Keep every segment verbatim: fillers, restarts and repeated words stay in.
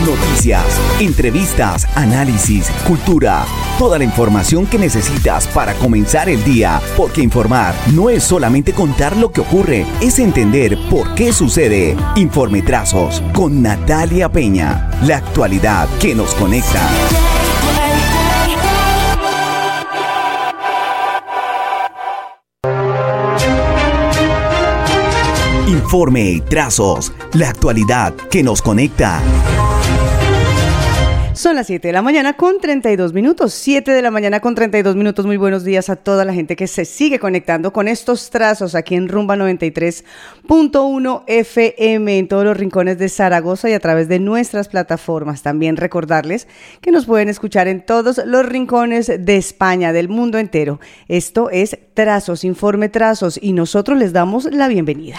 Noticias, entrevistas, análisis, cultura. Toda la información que necesitas para comenzar el día. Porque informar no es solamente contar lo que ocurre, es entender por qué sucede. Informetrazos con Natalia Peña. La actualidad que nos conecta. Informe Trazos, la actualidad que nos conecta. Son las siete de la mañana con treinta y dos minutos. siete de la mañana con treinta y dos minutos. Muy buenos días a toda la gente que se sigue conectando con estos trazos aquí en Rumba noventa y tres punto uno F M en todos los rincones de Zaragoza y a través de nuestras plataformas. También recordarles que nos pueden escuchar en todos los rincones de España, del mundo entero. Esto es Trazos, Informe Trazos, y nosotros les damos la bienvenida.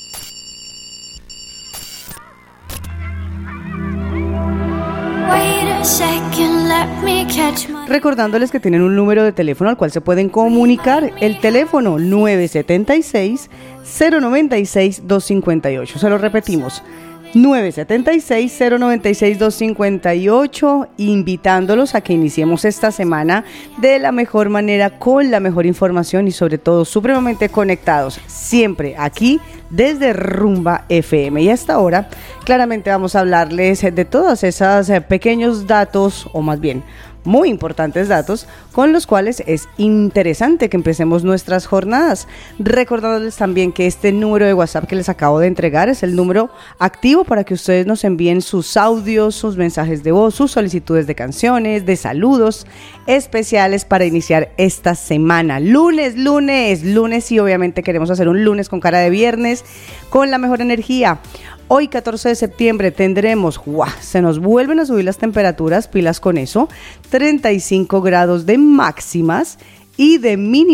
Recordándoles que tienen un número de teléfono al cual se pueden comunicar, el teléfono nueve siete seis, cero nueve seis, dos cinco ocho. Se lo repetimos, nueve siete seis, cero nueve seis, dos cinco ocho, invitándolos a que iniciemos esta semana de la mejor manera, con la mejor información y sobre todo supremamente conectados, siempre aquí desde Rumba F M. Y hasta ahora, claramente vamos a hablarles de todos esos pequeños datos, o más bien muy importantes datos, con los cuales es interesante que empecemos nuestras jornadas. Recordándoles también que este número de WhatsApp que les acabo de entregar es el número activo para que ustedes nos envíen sus audios, sus mensajes de voz, sus solicitudes de canciones, de saludos especiales para iniciar esta semana. Lunes, lunes, lunes y obviamente queremos hacer un lunes con cara de viernes, con la mejor energía. Hoy, catorce de septiembre, tendremos, ¡guau!, se nos vuelven a subir las temperaturas, pilas con eso, treinta y cinco grados de máximas y de mínimas.